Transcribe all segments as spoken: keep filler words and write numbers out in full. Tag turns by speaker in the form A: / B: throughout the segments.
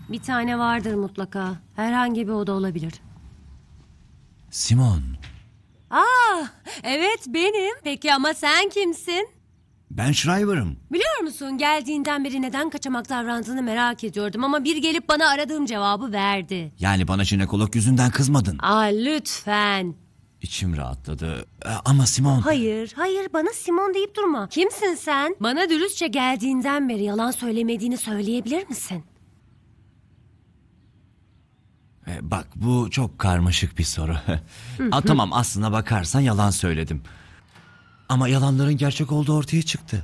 A: Bir tane vardır mutlaka. Herhangi bir oda olabilir.
B: Simon.
A: Aa, evet benim. Peki ama sen kimsin?
B: Ben Shriver'ım.
A: Biliyor musun, geldiğinden beri neden kaçamak davrandığını merak ediyordum ama bir gelip bana aradığım cevabı verdi.
B: Yani bana jinekolog yüzünden kızmadın.
A: Aa, lütfen.
B: İçim rahatladı. Ee, Ama Simon...
A: Hayır, hayır, bana Simon deyip durma. Kimsin sen? Bana dürüstçe geldiğinden beri yalan söylemediğini söyleyebilir misin?
B: Ee, Bak, bu çok karmaşık bir soru. Aa, tamam, aslına bakarsan yalan söyledim. Ama yalanların gerçek olduğu ortaya çıktı.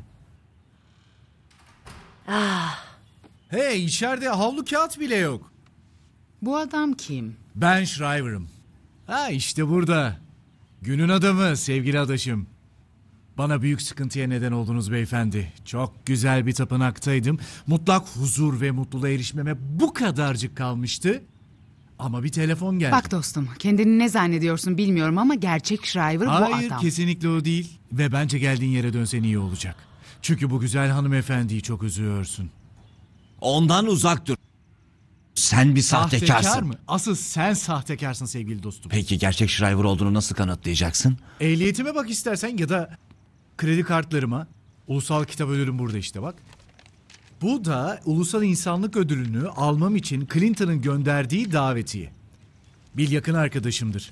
C: Hey, içeride havlu kağıt bile yok.
D: Bu adam kim?
C: Ben Shriver'ım. Ha işte burada. Günün adamı sevgili adaşım. Bana büyük sıkıntıya neden oldunuz beyefendi. Çok güzel bir tapınaktaydım. Mutlak huzur ve mutluluğa erişmeme bu kadarcık kalmıştı. Ama bir telefon geldi.
D: Bak dostum, kendini ne zannediyorsun bilmiyorum ama gerçek Shriver bu
C: Hayır,
D: adam.
C: kesinlikle o değil. Ve bence geldiğin yere dönsen iyi olacak. Çünkü bu güzel hanımefendiyi çok üzüyorsun.
B: Ondan uzak dur. Sen bir sahtekarsın.
C: Sahtekar mı? Asıl sen sahtekarsın sevgili dostum.
B: Peki gerçek Shriver olduğunu nasıl kanıtlayacaksın?
C: Ehliyetime bak istersen ya da kredi kartlarıma. Ulusal Kitap Ödülüm burada işte bak. Bu da Ulusal İnsanlık Ödülünü almam için Clinton'ın gönderdiği davetiye. Bir yakın arkadaşımdır.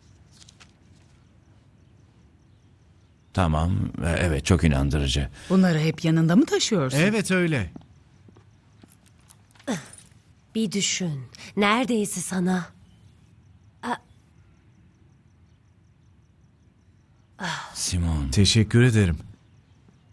B: Tamam, e, evet, çok inandırıcı.
D: Bunları hep yanında mı taşıyorsun?
C: Evet öyle.
A: Bir düşün. Neredeyse sana...
B: Simon.
C: Teşekkür ederim.